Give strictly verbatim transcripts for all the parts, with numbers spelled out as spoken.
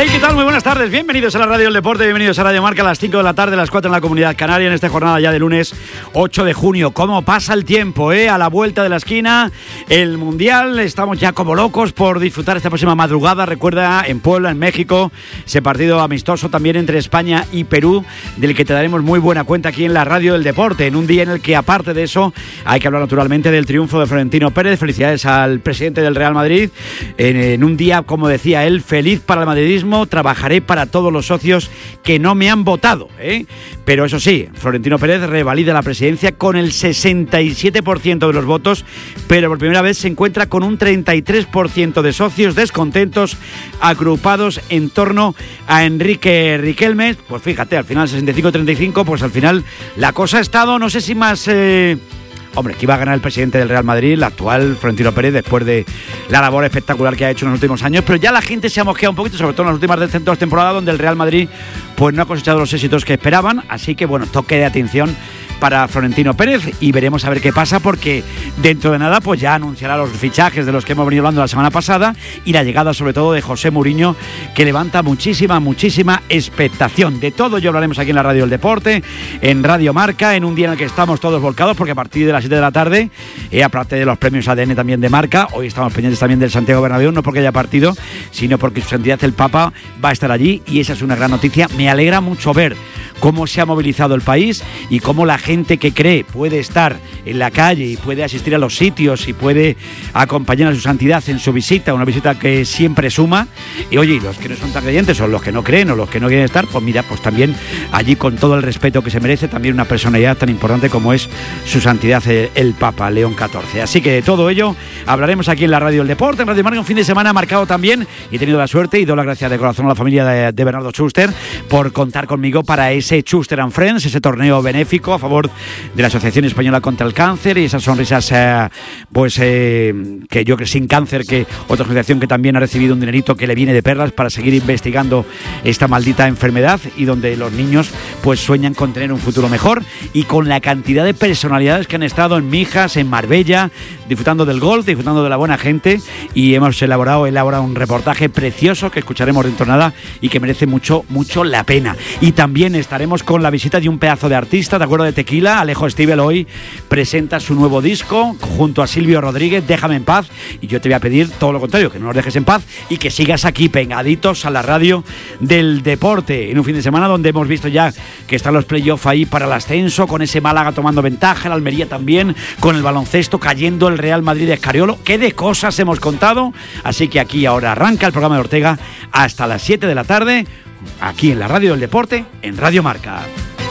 Hey, ¿qué tal? Muy buenas tardes. Bienvenidos a la Radio del Deporte, bienvenidos a Radio Marca a las cinco de la tarde, a las cuatro en la Comunidad Canaria, en esta jornada ya de lunes ocho de junio. ¿Cómo pasa el tiempo, eh? A la vuelta de la esquina, el Mundial. Estamos ya como locos por disfrutar esta próxima madrugada. Recuerda, en Puebla, en México, ese partido amistoso también entre España y Perú, del que te daremos muy buena cuenta aquí en la Radio del Deporte, en un día en el que, aparte de eso, hay que hablar naturalmente del triunfo de Florentino Pérez. Felicidades al presidente del Real Madrid. En, en un día, como decía él, feliz para el madridismo. Trabajaré para todos los socios que no me han votado, ¿eh? Pero eso sí, Florentino Pérez revalida la presidencia con el sesenta y siete por ciento de los votos, pero por primera vez se encuentra con un treinta y tres por ciento de socios descontentos agrupados en torno a Enrique Riquelme. Pues fíjate, al final sesenta y cinco a treinta y cinco, pues al final la cosa ha estado, no sé si más... Eh, Hombre, que iba a ganar el presidente del Real Madrid, el actual Florentino Pérez, después de la labor espectacular que ha hecho en los últimos años, pero ya la gente se ha mosqueado un poquito, sobre todo en las últimas dos temporadas, donde el Real Madrid pues no ha cosechado los éxitos que esperaban, así que bueno, toque de atención para Florentino Pérez y veremos a ver qué pasa, porque dentro de nada pues ya anunciará los fichajes de los que hemos venido hablando la semana pasada y la llegada sobre todo de José Mourinho, que levanta muchísima, muchísima expectación. De todo ello hablaremos aquí en la Radio del Deporte, en Radio Marca, en un día en el que estamos todos volcados, porque a partir de las siete de la tarde, eh, aparte de los premios A D N también de Marca, hoy estamos pendientes también del Santiago Bernabéu, no porque haya partido, sino porque su santidad el Papa va a estar allí y esa es una gran noticia. Me alegra mucho ver cómo se ha movilizado el país y cómo la gente que cree puede estar en la calle y puede asistir a los sitios y puede acompañar a su santidad en su visita, una visita que siempre suma. Y oye, los que no son tan creyentes o los que no creen o los que no quieren estar, pues mira, pues también allí, con todo el respeto que se merece, también una personalidad tan importante como es su santidad el Papa León catorce. Así que de todo ello hablaremos aquí en la Radio del Deporte, en Radio Marca. Un fin de semana marcado también, y he tenido la suerte y doy las gracias de corazón a la familia de, de Bernardo Schuster por contar conmigo para ese Schuster and Friends, ese torneo benéfico a favor de la Asociación Española contra el Cáncer, y esas sonrisas eh, pues eh, que yo creo sin cáncer, que otra asociación que también ha recibido un dinerito que le viene de perlas para seguir investigando esta maldita enfermedad, y donde los niños pues sueñan con tener un futuro mejor, y con la cantidad de personalidades que han estado en Mijas, en Marbella, disfrutando del golf, disfrutando de la buena gente, y hemos elaborado, elaborado un reportaje precioso que escucharemos dentro de nada y que merece mucho, mucho la pena. Y también estaremos con la visita de un pedazo de artista, ¿te acuerdas de Tequila? Alejo Stivel hoy presenta su nuevo disco junto a Silvio Rodríguez, Déjame en paz, y yo te voy a pedir todo lo contrario, que no nos dejes en paz y que sigas aquí pegaditos a la Radio del Deporte, en un fin de semana donde hemos visto ya que están los playoffs ahí para el ascenso, con ese Málaga tomando ventaja, el Almería también, con el baloncesto cayendo el Real Madrid de Escariolo. Qué de cosas hemos contado, así que aquí ahora arranca el programa de Ortega hasta las siete de la tarde, aquí en la Radio del Deporte, en Radio Marca.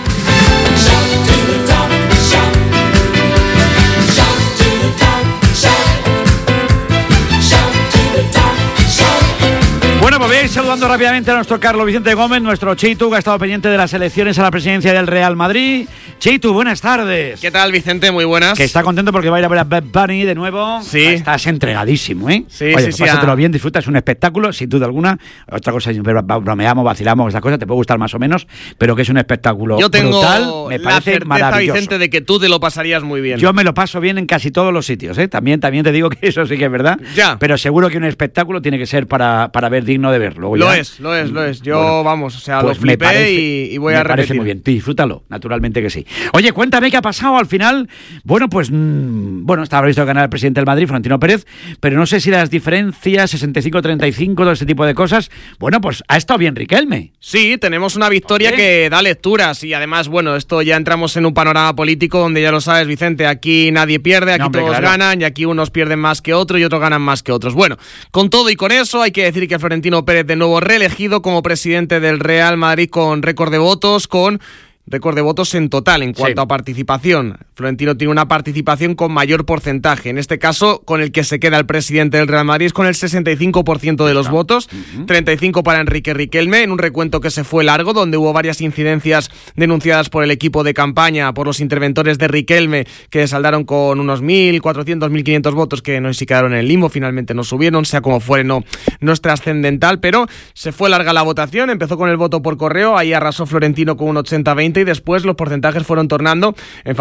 Bueno, pues voy a ir saludando rápidamente a nuestro Carlos Vicente Gómez, nuestro Chitu, que ha estado pendiente de las elecciones a la presidencia del Real Madrid. Chitu, buenas tardes. ¿Qué tal, Vicente? Muy buenas. Que está contento porque va a ir a ver a Bad Bunny de nuevo. Sí. Estás entregadísimo, ¿eh? Sí, Oye, sí, sí. Pásatelo Ah. bien, disfruta, es un espectáculo, sin duda alguna. Otra cosa es bromeamos, vacilamos, estas cosas te puede gustar más o menos, pero que es un espectáculo Yo tengo brutal, me la parece certeza, maravilloso. Vicente, de que tú te lo pasarías muy bien. Yo me lo paso bien en casi todos los sitios, ¿eh? También, también te digo que eso sí que es verdad. Ya. Pero seguro que un espectáculo tiene que ser para, para ver, digno de verlo. Lo ya. es, lo es, lo es. Yo, Bueno, vamos, o sea, pues lo flipé me parece, y, y voy me a repetir. parece muy bien. Tú disfrútalo, naturalmente que sí. Oye, cuéntame qué ha pasado al final. Bueno, pues, mmm, bueno, estaba previsto ganar el presidente del Madrid, Florentino Pérez, pero no sé si las diferencias, sesenta y cinco a treinta y cinco, todo ese tipo de cosas. Bueno, pues ha estado bien Riquelme. Sí, tenemos una victoria Oye. que da lecturas y además, bueno, esto ya entramos en un panorama político donde ya lo sabes, Vicente, aquí nadie pierde, aquí No, hombre, todos claro. ganan y aquí unos pierden más que otros y otros ganan más que otros. Bueno, con todo y con eso hay que decir que Florentino Pérez de nuevo reelegido como presidente del Real Madrid con récord de votos, con récord de votos en total en cuanto Sí. a participación. Florentino tiene una participación con mayor porcentaje. En este caso, con el que se queda el presidente del Real Madrid es con el sesenta y cinco por ciento de los votos, uh-huh. treinta y cinco para Enrique Riquelme, en un recuento que se fue largo, donde hubo varias incidencias denunciadas por el equipo de campaña, por los interventores de Riquelme, que saldaron con unos mil cuatrocientos, mil quinientos votos, que no sé si quedaron en el limbo, finalmente no subieron, sea como fuere, no, no es trascendental, pero se fue larga la votación, empezó con el voto por correo, ahí arrasó Florentino con un ochenta a veinte y después los porcentajes fueron tornando en favor de un Enrique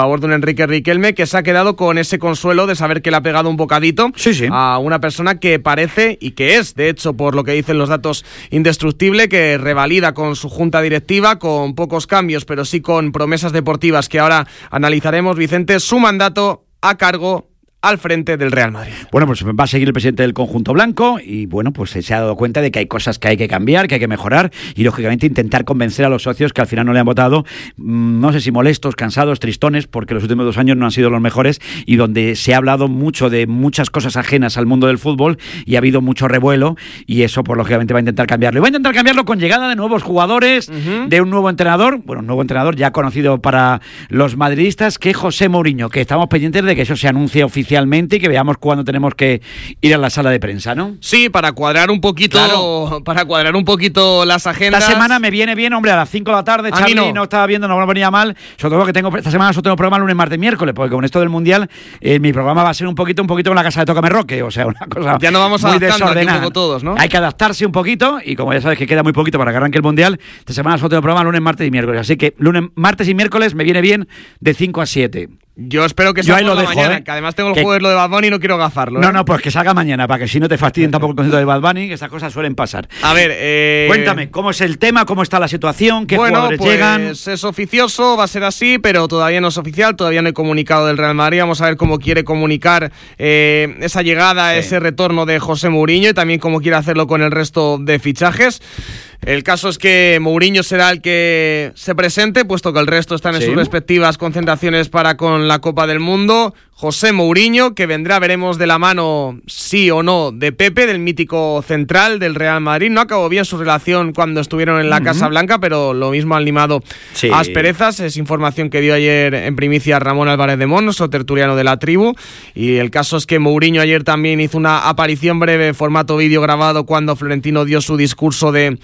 Enrique Riquelme, que se ha quedado con ese consuelo de saber que le ha pegado un bocadito sí, sí. a una persona que parece, y que es, de hecho, por lo que dicen los datos, indestructible, que revalida con su junta directiva, con pocos cambios, pero sí con promesas deportivas que ahora analizaremos, Vicente, su mandato a cargo al frente del Real Madrid. Bueno, pues va a seguir el presidente del conjunto blanco y bueno, pues se ha dado cuenta de que hay cosas que hay que cambiar, que hay que mejorar y lógicamente intentar convencer a los socios que al final no le han votado, no sé si molestos, cansados, tristones, porque los últimos dos años no han sido los mejores y donde se ha hablado mucho de muchas cosas ajenas al mundo del fútbol y ha habido mucho revuelo y eso pues lógicamente va a intentar cambiarlo. Y va a intentar cambiarlo con llegada de nuevos jugadores, uh-huh. de un nuevo entrenador, bueno, un nuevo entrenador ya conocido para los madridistas, que es José Mourinho, que estamos pendientes de que eso se anuncie oficialmente y que veamos cuándo tenemos que ir a la sala de prensa, ¿no? Sí, para cuadrar un poquito, claro. para cuadrar un poquito las agendas. Esta semana me viene bien, hombre, a las cinco de la tarde, Charlie, no. no estaba viendo, no me venía mal, sobre todo que tengo, esta semana solo tengo programa lunes, martes, miércoles, porque con esto del Mundial, eh, mi programa va a ser un poquito, un poquito con la casa de Tócame Roque, o sea, una cosa ya no vamos muy desordenada. Aquí un poco todos, ¿no? Hay que adaptarse un poquito, y como ya sabes que queda muy poquito para que arranque el Mundial, esta semana solo tengo programa lunes, martes y miércoles, así que lunes, martes y miércoles me viene bien de cinco a siete. Yo espero que sea por la mañana, ¿eh? que además tengo el que... jueves lo de Bad Bunny y no quiero gafarlo. ¿eh? No, no, pues que salga mañana, para que si no te fastidien tampoco el concepto de Bad Bunny, que estas cosas suelen pasar. A ver, eh... cuéntame, ¿cómo es el tema? ¿Cómo está la situación? ¿Qué bueno, jugadores pues llegan? Es oficioso, va a ser así, pero todavía no es oficial, todavía no hay comunicado del Real Madrid. Vamos a ver cómo quiere comunicar eh, esa llegada, sí. ese retorno de José Mourinho y también cómo quiere hacerlo con el resto de fichajes. El caso es que Mourinho será el que se presente, puesto que el resto están en sí. sus respectivas concentraciones para con la Copa del Mundo. José Mourinho, que vendrá, veremos de la mano, sí o no, de Pepe, del mítico central del Real Madrid. No acabó bien su relación cuando estuvieron en la uh-huh. Casa Blanca, pero lo mismo han limado sí. asperezas. Es información que dio ayer en primicia Ramón Álvarez de Mon, nuestro tertuliano de la tribu. Y el caso es que Mourinho ayer también hizo una aparición breve en formato vídeo grabado cuando Florentino dio su discurso de...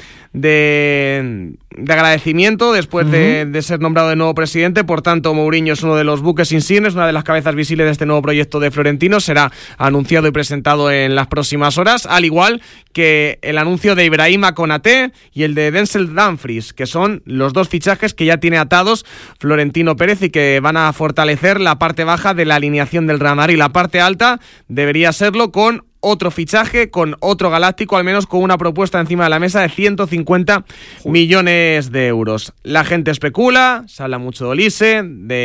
de de agradecimiento después uh-huh. de, de ser nombrado de nuevo presidente. Por tanto, Mourinho es uno de los buques insignes, una de las cabezas visibles de este nuevo proyecto de Florentino. Será anunciado y presentado en las próximas horas, al igual que el anuncio de Ibrahima Konaté y el de Denzel Dumfries, que son los dos fichajes que ya tiene atados Florentino Pérez y que van a fortalecer la parte baja de la alineación del Real Madrid. La parte alta debería serlo con otro fichaje, con otro galáctico, al menos con una propuesta encima de la mesa de ciento cincuenta millones de euros. La gente especula, se habla mucho de Olise,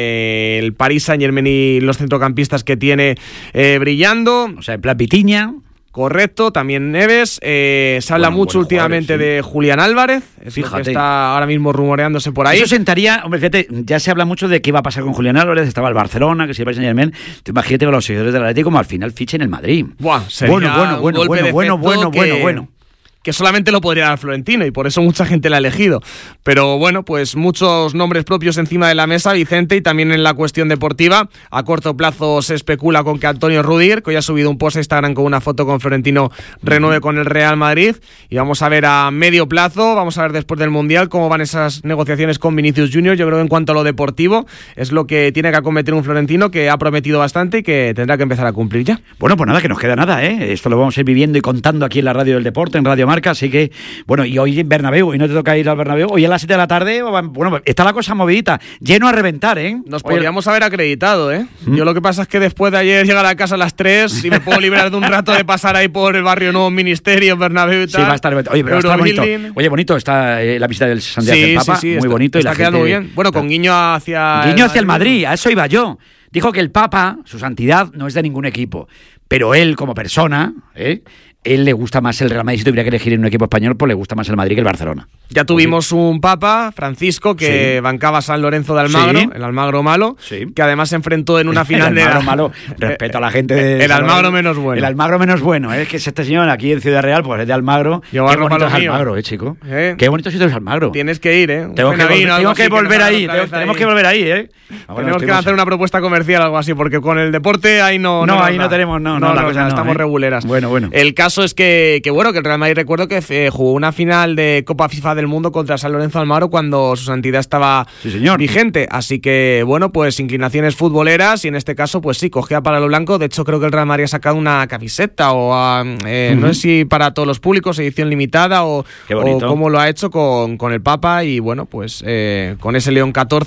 del Paris Saint-Germain y los centrocampistas que tiene eh, brillando. O sea, en plan Vitinha. Correcto, también Neves. Eh, se habla bueno, mucho últimamente jugadores, sí. de Julián Álvarez, es fíjate. Lo que está ahora mismo rumoreándose por ahí. Eso sentaría, hombre, fíjate, ya se habla mucho de qué iba a pasar con Julián Álvarez, estaba el Barcelona, que si el Paris Saint-Germain. Imagínate con los seguidores del Atlético como al final fichen el Madrid. Buah, sería bueno, bueno, bueno, bueno, bueno, bueno, que... bueno, bueno. que solamente lo podría dar Florentino y por eso mucha gente la ha elegido. Pero bueno, pues muchos nombres propios encima de la mesa, Vicente, y también en la cuestión deportiva. A corto plazo se especula con que Antonio Rudiger, que hoy ha subido un post a Instagram con una foto con Florentino, renueve con el Real Madrid. Y vamos a ver a medio plazo, vamos a ver después del Mundial cómo van esas negociaciones con Vinicius Junior. Yo creo que en cuanto a lo deportivo es lo que tiene que acometer un Florentino que ha prometido bastante y que tendrá que empezar a cumplir ya. Bueno, pues nada, que nos queda nada, ¿eh? Esto lo vamos a ir viviendo y contando aquí en la Radio del Deporte, en Radio Marca, así que, bueno, y hoy en Bernabéu, y no te toca ir al Bernabéu, hoy a las siete de la tarde, bueno, está la cosa movidita, lleno a reventar, ¿eh? Nos podríamos Oye, haber acreditado, ¿eh? ¿Mm? Yo lo que pasa es que después de ayer llegar a casa a las tres y me puedo librar de un rato de pasar ahí por el barrio Nuevo Ministerio, Bernabéu y tal. Sí, va a estar, oye, pero va a estar bonito. Oye, bonito está eh, la visita del Santiago sí, del Papa, sí, sí, muy está, bonito. Está y la quedando gente, muy bien. Bueno, con guiño hacia... Guiño hacia el Madrid, a eso iba yo. Dijo que el Papa, su santidad, no es de ningún equipo, pero él como persona, ¿eh? él le gusta más el Real Madrid. Si tuviera que elegir en un equipo español, pues le gusta más el Madrid que el Barcelona. Ya tuvimos sí. un Papa, Francisco, que sí. bancaba a San Lorenzo de Almagro, sí. el Almagro malo, sí. que además se enfrentó en una final el Almagro de... malo, respeto a la gente de... El Almagro menos bueno. El Almagro menos bueno, ¿eh? Es que este señor aquí en Ciudad Real, pues es de Almagro. Yo Qué bonito es Almagro, ¿eh, chico? ¿Eh? Qué bonito sitio es Almagro. Tienes que ir, ¿eh? Tengo que, volver, tengo que volver ahí, tengo, tenemos que volver ahí, ¿eh? Bueno, tenemos que hacer una propuesta comercial, algo así, porque con el deporte ahí no... No, no ahí no nada. tenemos, no, no, no, la no cosa no, estamos ¿eh? reguleras. Bueno, bueno. El caso es que, que bueno, que el Real Madrid, recuerdo que eh, jugó una final de Copa FIFA del Mundo contra San Lorenzo Almagro cuando su santidad estaba sí, señor. vigente. Así que, bueno, pues inclinaciones futboleras y en este caso, pues sí, cogía para lo blanco. De hecho, creo que el Real Madrid ha sacado una camiseta o a, eh, uh-huh. no sé si para todos los públicos, edición limitada o, o cómo lo ha hecho con, con el Papa y, bueno, pues eh, con ese León catorce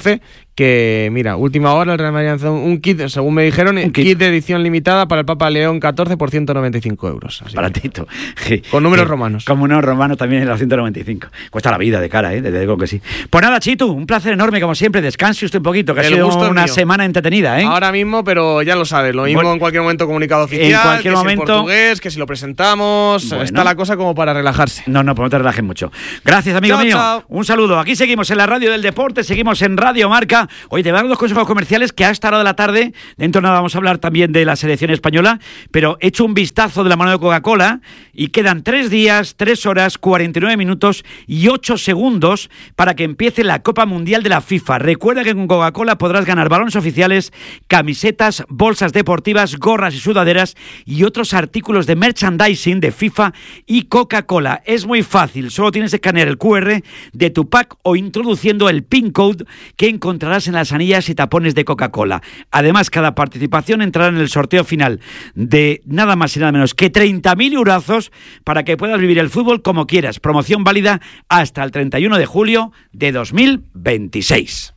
que, mira, última hora el Real Madrid lanzó un kit, según me dijeron, un kit. kit de edición limitada para el Papa León catorce por ciento noventa y cinco euros. Así baratito. Con números romanos. Con números romanos también en los ciento noventa y cinco. Cuesta la vida de cara, ¿eh? Te digo que sí. Pues nada, Chitu, un placer enorme, como siempre. Descanse usted un poquito, que el ha sido una mío. semana entretenida, ¿eh? Ahora mismo, pero ya lo sabes, lo mismo bueno, en cualquier momento comunicado oficial, en cualquier que momento, si en portugués, que si lo presentamos, bueno, está la cosa como para relajarse. No, no, pues no te relajes mucho. Gracias, amigo chao, mío. Chao. Un saludo. Aquí seguimos en la radio del deporte, seguimos en Radio Marca. Hoy te voy a dar dos consejos comerciales que a esta hora de la tarde, dentro de nada vamos a hablar también de la selección española, pero he hecho un vistazo de la mano de Coca-Cola y quedan tres días, tres horas, cuarenta y nueve minutos y ocho segundos para que empiece la Copa Mundial de la FIFA. Recuerda que con Coca-Cola podrás ganar balones oficiales, camisetas, bolsas deportivas, gorras y sudaderas y otros artículos de merchandising de FIFA y Coca-Cola. Es muy fácil, solo tienes que escanear el cu erre de tu pack o introduciendo el PIN code que encontrarás en las anillas y tapones de Coca-Cola. Además, cada participación entrará en el sorteo final de nada más y nada menos que treinta mil eurazos para que puedas vivir el fútbol como quieras. Promoción válida hasta el treinta y uno de julio de dos mil veintiséis.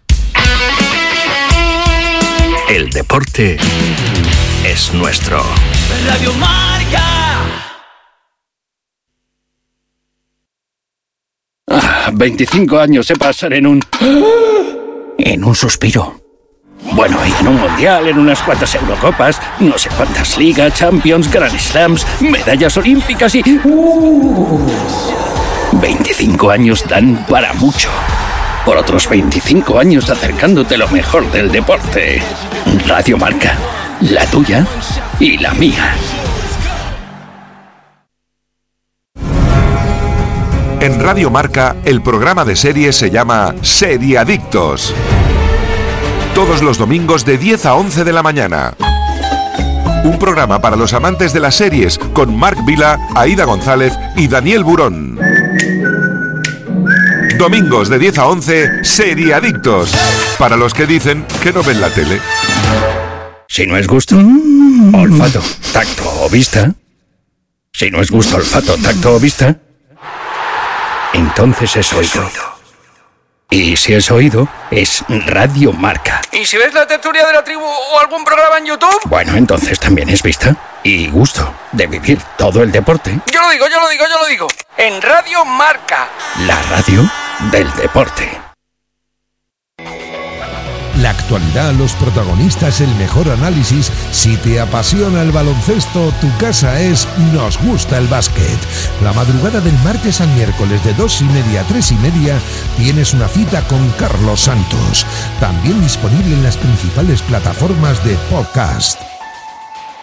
El deporte es nuestro. Radio Marca. Ah, veinticinco años se pasan en un... en un suspiro. Bueno, y en un mundial, en unas cuantas Eurocopas, no sé cuántas ligas, Champions, Grand Slams, medallas olímpicas y... Uh, veinticinco años dan para mucho. Por otros veinticinco años acercándote lo mejor del deporte. Radio Marca, la tuya y la mía. En Radio Marca, el programa de series se llama Seriadictos. Todos los domingos de diez a once de la mañana. Un programa para los amantes de las series con Marc Vila, Aida González y Daniel Burón. Domingos de diez a once, Seriadictos. Para los que dicen que no ven la tele. Si no es gusto, olfato, tacto o vista. Si no es gusto, olfato, tacto o vista, entonces es oído. Y si es oído, es Radio Marca. ¿Y si ves la tertulia de la tribu o algún programa en YouTube? Bueno, entonces también es vista y gusto de vivir todo el deporte. Yo lo digo, yo lo digo, yo lo digo. En Radio Marca. La radio del deporte. La actualidad, los protagonistas, el mejor análisis. Si te apasiona el baloncesto, tu casa es Nos Gusta el Básquet. La madrugada del martes al miércoles de dos y media a tres y media tienes una cita con Carlos Santos. También disponible en las principales plataformas de podcast.